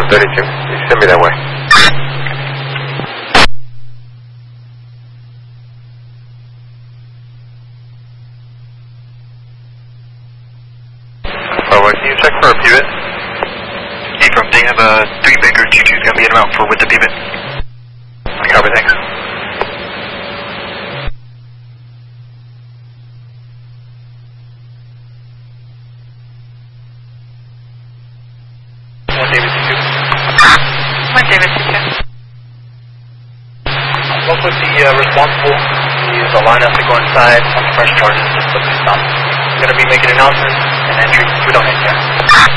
32. You send me that way. Can you check for a pivot? From they have a 3 Baker Choo-Choo's gonna be in route for with the pivot. Copy, thanks. David C2. One David C2. Look with the responsible. Use the line up to go inside on the fresh charges just so we stop. We're gonna be making announcements and entry. We don't hit yet.